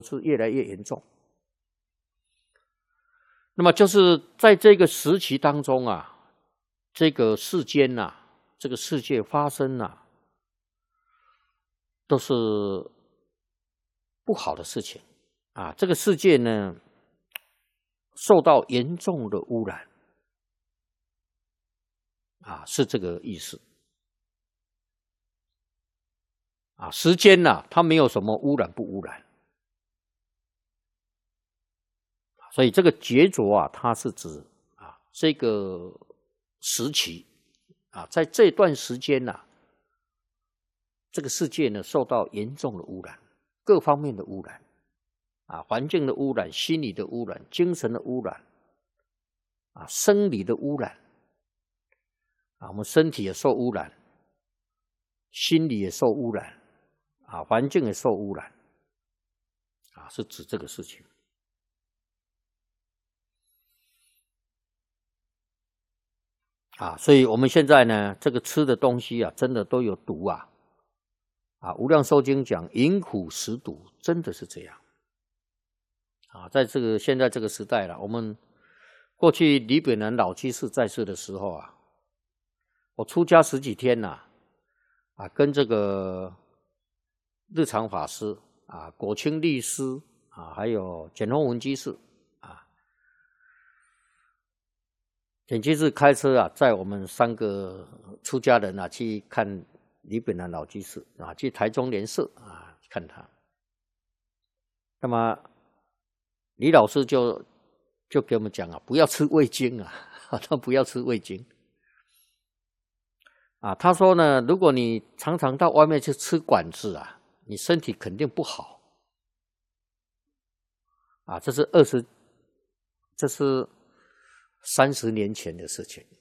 是越来越严重。那么就是在这个时期当中啊，这个世间呐，这个世界发生啊，都是不好的事情啊。这个世界呢，受到严重的污染啊，是这个意思啊。时间呐，它没有什么污染不污染。所以这个劫浊啊，它是指啊这个时期啊，在这段时间呐，这个世界呢受到严重的污染，各方面的污染啊，环境的污染、心理的污染、精神的污染啊，生理的污染啊，我们身体也受污染，心理也受污染啊，环境也受污染啊，是指这个事情。啊，所以我们现在呢，这个吃的东西啊，真的都有毒啊！啊，无量寿经讲饮苦食毒，真的是这样。啊，在这个现在这个时代了，我们过去李炳南老居士在世的时候啊，我出家10几天呐，啊，跟这个日常法师啊、果清律师啊，还有简宏文居士。简居士开车啊，载我们3个出家人啊去看李炳南老居士啊，去台中莲社啊看他。那么李老师就给我们讲啊，不要吃味精啊，他不要吃味精啊。他说呢，如果你常常到外面去吃馆子啊，你身体肯定不好啊。这是30年前的事情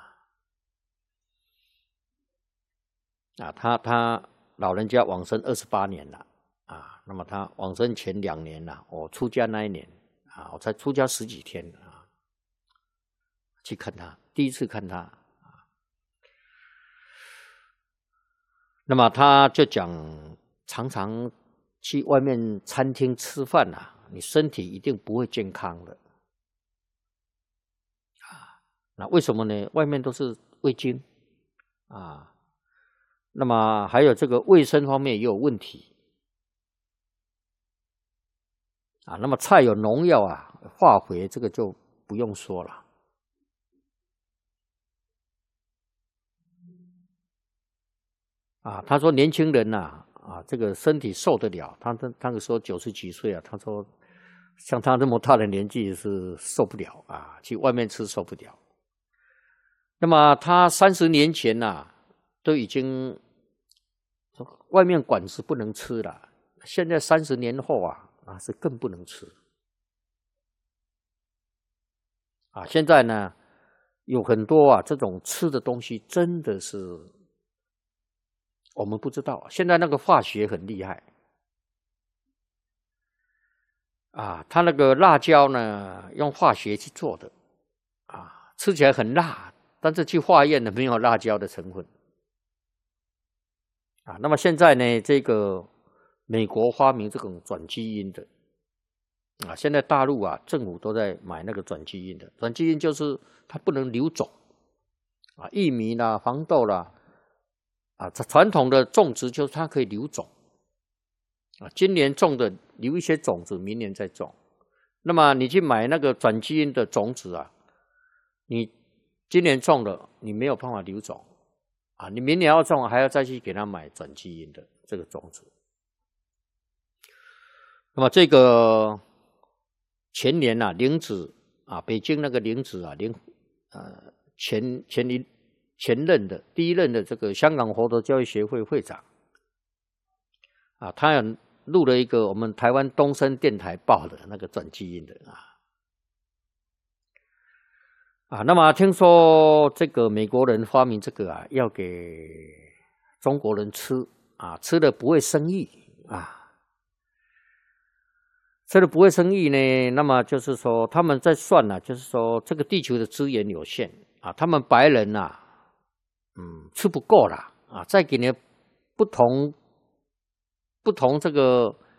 啊，他老人家往生28年了啊，那么他往生前2年了，我出家那一年啊，我才出家10几天啊，去看他，第一次看他啊，那么他就讲，常常去外面餐厅吃饭啊，你身体一定不会健康的。那为什么呢？外面都是味精啊，那么还有这个卫生方面也有问题啊。那么菜有农药啊、化肥，这个就不用说了啊。他说年轻人呐啊，这个身体受得了，他那个时候90几岁啊，他说像他这么大的年纪是受不了啊，去外面吃受不了。那么他30年前呐，都已经外面馆子不能吃了，现在30年后啊是更不能吃啊。现在呢有很多啊这种吃的东西真的是我们不知道，现在那个化学很厉害啊，他那个辣椒呢用化学去做的啊，吃起来很辣，但是去化验的没有辣椒的成分啊。那么现在呢，这个美国发明这种转基因的啊，现在大陆啊政府都在买那个转基因的，转基因就是它不能留种啊，玉米啦、黄豆啦啊，传统的种植就是它可以留种啊，今年种的留一些种子，明年再种。那么你去买那个转基因的种子啊，你今年种了，你没有办法留种啊，你明年要种，还要再去给他买转基因的这个种子。那么这个前年啊，林子啊，北京那个林子啊，前任的第一任的这个香港佛陀教育协会会长啊，他有录了一个我们台湾东森电台报的那个转基因的啊，那么听说这个美国人发明这个啊，要给中国人吃啊，吃了不会生育啊，吃了不会生育呢，那么就是说他们在算呢，就是说这个地球的资源有限啊，他们白人呐，吃不够啦啊，再给你不同这个